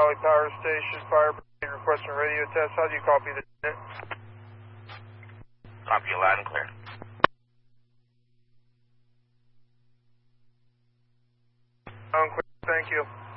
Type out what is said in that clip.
Valley Power Station, fire brigade requesting radio test. How do you copy the unit? Copy you loud and clear. Clear, thank you.